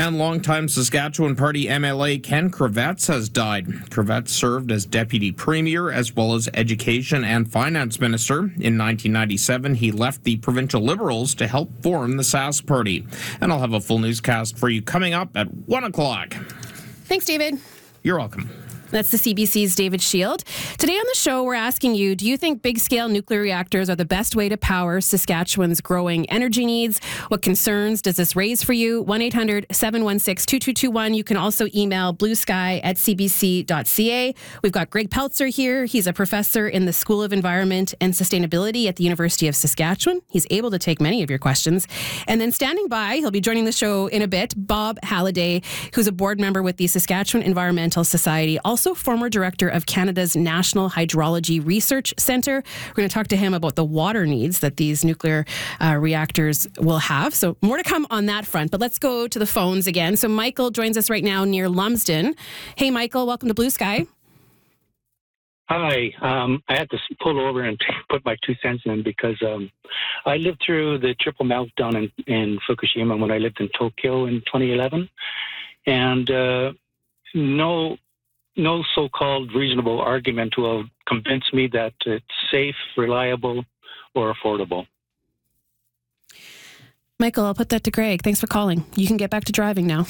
And longtime Saskatchewan Party MLA Ken Kravets has died. Kravets served as Deputy Premier as well as Education and Finance Minister. In 1997, he left the Provincial Liberals to help form the Sask Party. And I'll have a full newscast for you coming up at 1 o'clock. Thanks, David. You're welcome. That's the CBC's David Shield. Today on the show, we're asking you, do you think big-scale nuclear reactors are the best way to power Saskatchewan's growing energy needs? What concerns does this raise for you? 1-800-716-2221. You can also email bluesky@cbc.ca. We've got Greg Peltzer here. He's a professor in the School of Environment and Sustainability at the University of Saskatchewan. He's able to take many of your questions. And then standing by, he'll be joining the show in a bit, Bob Halliday, who's a board member with the Saskatchewan Environmental Society, also former director of Canada's National Hydrology Research Centre. We're going to talk to him about the water needs that these nuclear reactors will have. So more to come on that front. But let's go to the phones again. So Michael joins us right now near Lumsden. Hey, Michael, welcome to Blue Sky. Hi. I had to pull over and put my 2 cents in because I lived through the triple meltdown in Fukushima when I lived in Tokyo in 2011. And no so-called reasonable argument will convince me that it's safe, reliable, or affordable. Michael, I'll put that to Greg. Thanks for calling. You can get back to driving now.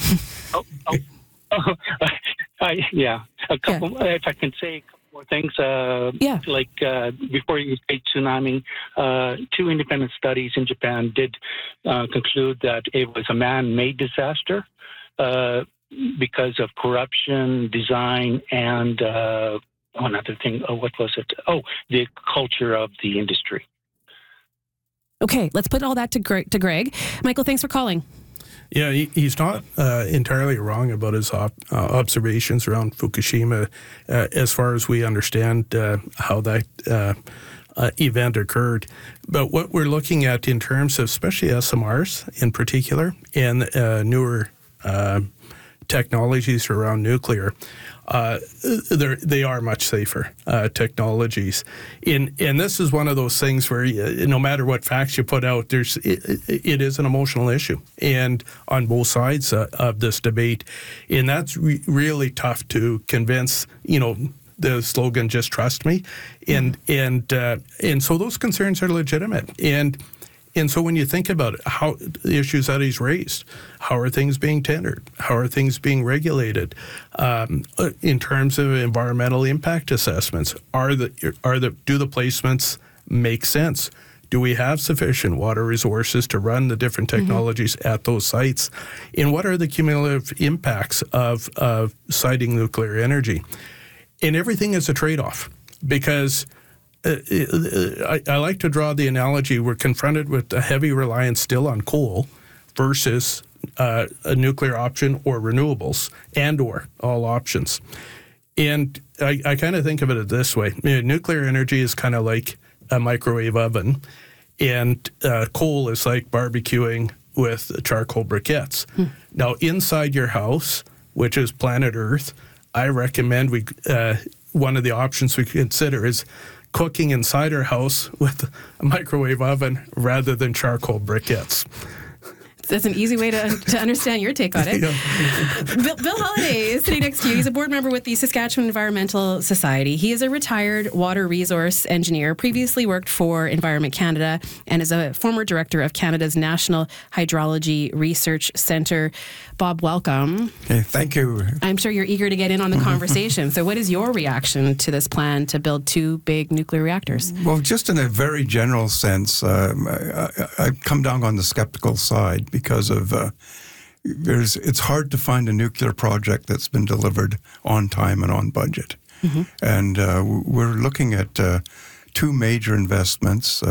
Yeah. If I can say a couple more things. Like before you say tsunami, 2 independent studies in Japan did conclude that it was a man-made disaster. Because of corruption, design, and another thing. What was it? The culture of the industry. Okay, let's put all that to Greg. Michael, thanks for calling. Yeah, he's not entirely wrong about his observations around Fukushima as far as we understand how that event occurred. But what we're looking at in terms of especially SMRs in particular and newer technologies around nuclear, they are much safer technologies. And this is one of those things where no matter what facts you put out, it is an emotional issue, and on both sides of this debate. And that's really tough to convince, the slogan, just trust me. And so those concerns are legitimate. And so when you think about it, how the issues that he's raised, how are things being tendered? How are things being regulated? In terms of environmental impact assessments, do the placements make sense? Do we have sufficient water resources to run the different technologies at those sites? And what are the cumulative impacts of siting nuclear energy? And everything is a trade-off, because I like to draw the analogy. We're confronted with a heavy reliance still on coal versus a nuclear option or renewables or all options. And I kind of think of it this way. Nuclear energy is kind of like a microwave oven, and coal is like barbecuing with charcoal briquettes. Now, inside your house, which is planet Earth, I recommend one of the options we consider is cooking inside our house with a microwave oven rather than charcoal briquettes. That's an easy way to understand your take on it. Bill Halliday is sitting next to you. He's a board member with the Saskatchewan Environmental Society. He is a retired water resource engineer, previously worked for Environment Canada, and is a former director of Canada's National Hydrology Research Centre. Bob, welcome. Okay, thank you. I'm sure you're eager to get in on the conversation. So what is your reaction to this plan to build 2 big nuclear reactors? Well, just in a very general sense, I come down on the skeptical side because of it's hard to find a nuclear project that's been delivered on time and on budget. And we're looking at 2 major investments.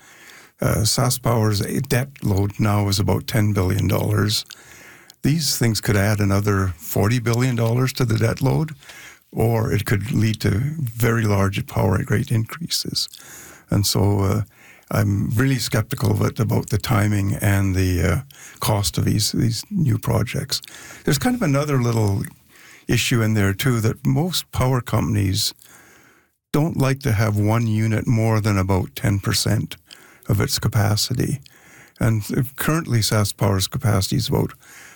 SaskPower's debt load now is about $10 billion. These things could add another $40 billion to the debt load, or it could lead to very large power rate increases. And so I'm really skeptical about the timing and the cost of these new projects. There's kind of another little issue in there, too, that most power companies don't like to have one unit more than about 10% of its capacity. And currently, SaskPower's capacity is about